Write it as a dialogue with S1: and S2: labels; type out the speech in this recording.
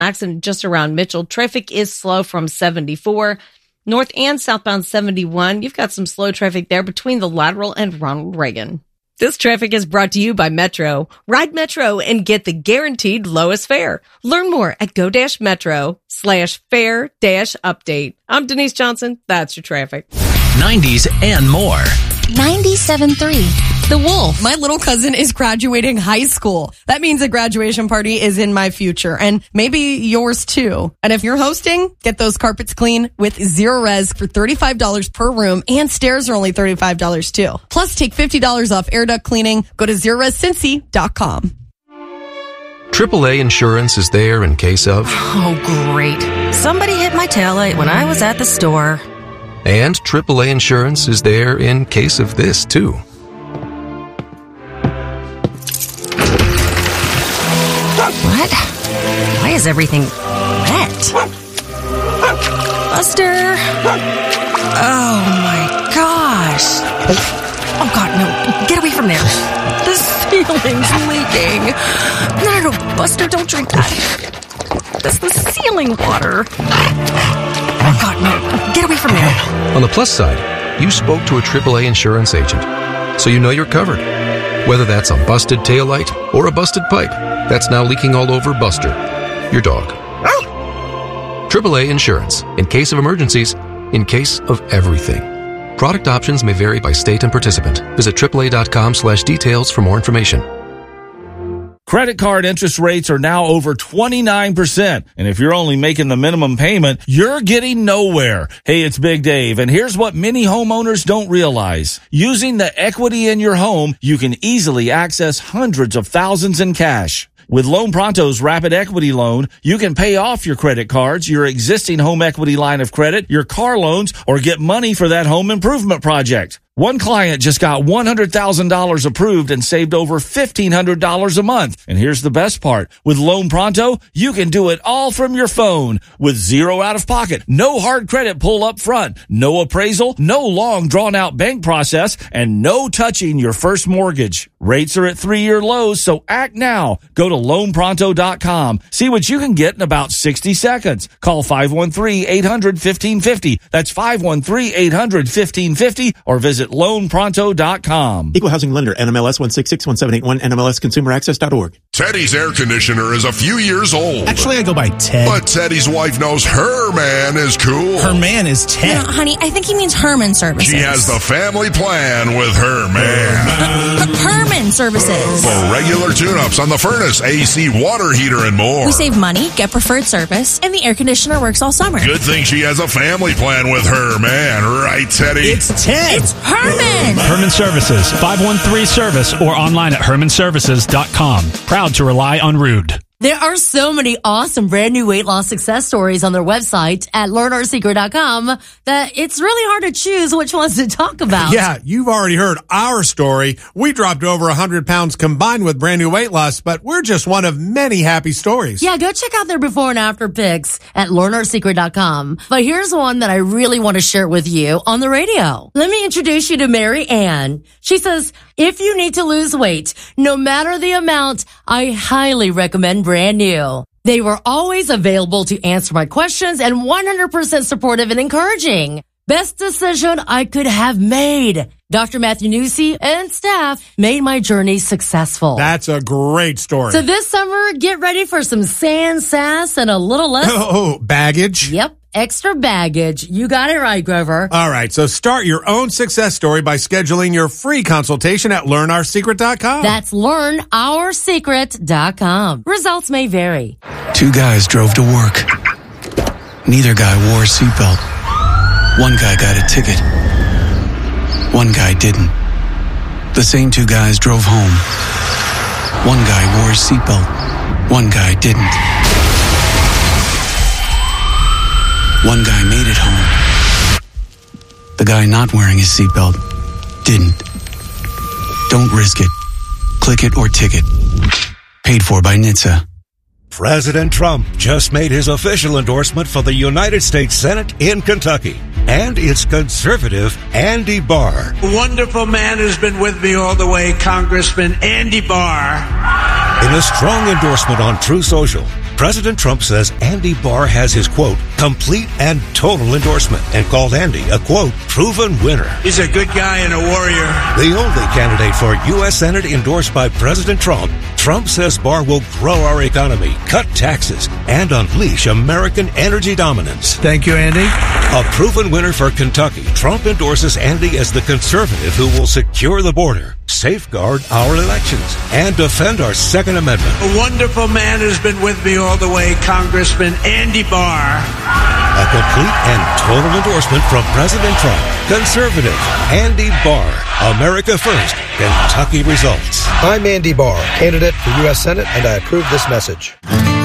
S1: accident just around Mitchell. Traffic is slow from 74. North and southbound 71. You've got some slow traffic there between the Lateral and Ronald Reagan. This traffic is brought to you by Metro. Ride Metro and get the guaranteed lowest fare. Learn more at go-metro/fare-update. I'm Denise Johnson. That's your traffic.
S2: 90s and more.
S3: 97.3.
S4: The Wolf. My little cousin is graduating high school. That means a graduation party is in my future, and maybe yours too. And if you're hosting, get those carpets clean with Zero Res for $35 per room, and stairs are only $35 too. Plus, take $50 off air duct cleaning. Go to ZeroResCincy.com.
S5: AAA Insurance is there in case of...
S6: Oh, great. Somebody hit my taillight when I was at the store.
S5: And AAA Insurance is there in case of this, too.
S6: What? Why is everything wet? Buster! Oh my gosh! Oh God, no. Get away from there. The ceiling's leaking. No, Buster, don't drink that. That's the ceiling water. Oh God, no. Get away from there.
S5: On the plus side, you spoke to a AAA Insurance agent, so you know you're covered. Whether that's a busted taillight or a busted pipe that's now leaking all over Buster, your dog. AAA Insurance. In case of emergencies, in case of everything. Product options may vary by state and participant. Visit AAA.com/details for more information.
S7: Credit card interest rates are now over 29%. And if you're only making the minimum payment, you're getting nowhere. Hey, it's Big Dave. And here's what many homeowners don't realize. Using the equity in your home, you can easily access hundreds of thousands in cash. With Loan Pronto's Rapid Equity Loan, you can pay off your credit cards, your existing home equity line of credit, your car loans, or get money for that home improvement project. One client just got $100,000 approved and saved over $1,500 a month. And here's the best part. With Loan Pronto, you can do it all from your phone with zero out of pocket, no hard credit pull up front, no appraisal, no long drawn out bank process, and no touching your first mortgage. Rates are at 3-year lows, so act now. Go to loanpronto.com. See what you can get in about 60 seconds. Call 513-800-1550. That's 513-800-1550 or visit loanpronto.com.
S8: Equal Housing Lender, NMLS 166178, NMLSConsumerAccess.org.
S9: Teddy's air conditioner is a few years old.
S10: Actually, I go by Ted.
S9: But Teddy's wife knows her man is cool.
S10: Her man is Ted.
S3: No, honey, I think he means Herman Services.
S9: She has the family plan with her man.
S3: Herman Services.
S9: For regular tune-ups on the furnace, AC, water heater, and more.
S3: We save money, get preferred service, and the air conditioner works all summer.
S9: Good thing she has a family plan with her man, right, Teddy?
S10: It's Ted.
S3: It's Herman.
S11: Herman Services, 513-SERVICE or online at hermanservices.com. Proud to rely on Rude.
S12: There are so many awesome brand new weight loss success stories on their website at learnoursecret.com that it's really hard to choose which ones to talk about.
S13: Yeah, you've already heard our story. We dropped over 100 pounds combined with brand new weight loss, but we're just one of many happy stories.
S12: Yeah, go check out their before and after pics at learnoursecret.com. But here's one that I really want to share with you on the radio. Let me introduce you to Mary Ann. She says, if you need to lose weight, no matter the amount, I highly recommend Brand New. They were always available to answer my questions and 100% supportive and encouraging. Best decision I could have made. Dr. Matthew Newsey and staff made my journey successful.
S13: That's a great story.
S12: So this summer, get ready for some sand, sass, and a little less...
S13: baggage?
S12: Yep. Extra baggage. You got it right, Grover.
S13: All right, so start your own success story by scheduling your free consultation at learnoursecret.com.
S12: That's learnoursecret.com. Results may vary.
S14: 2 guys drove to work. Neither guy wore a seatbelt. One guy got a ticket. One guy didn't. The same 2 guys drove home. One guy wore a seatbelt. One guy didn't. One guy made it home. The guy not wearing his seatbelt didn't. Don't risk it. Click it or ticket. Paid for by NHTSA.
S15: President Trump just made his official endorsement for the United States Senate in Kentucky. And it's conservative Andy Barr.
S16: A wonderful man who's been with me all the way, Congressman Andy Barr.
S15: In a strong endorsement on True Social, President Trump says Andy Barr has his, quote, complete and total endorsement, and called Andy a, quote, proven winner.
S16: He's a good guy and a warrior.
S15: The only candidate for U.S. Senate endorsed by President Trump. Trump says Barr will grow our economy, cut taxes, and unleash American energy dominance.
S10: Thank you, Andy.
S15: A proven winner for Kentucky, Trump endorses Andy as the conservative who will secure the border, safeguard our elections, and defend our Second Amendment.
S16: A wonderful man who's been with me all the way, Congressman Andy Barr.
S15: A complete and total endorsement from President Trump. Conservative Andy Barr. America First. Kentucky results.
S17: I'm Andy Barr, candidate for U.S. Senate, and I approve this message.